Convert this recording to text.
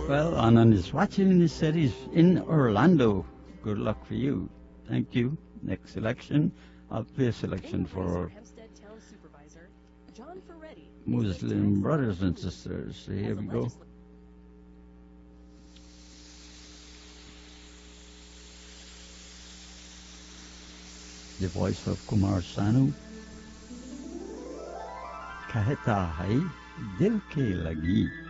Well, Anand is watching and he said he's in Orlando. Good luck for you. Thank you. Next selection. I'll play a selection for Muslim brothers and sisters. So here we go. The voice of Kumar Sanu. कहता है दिल के लगी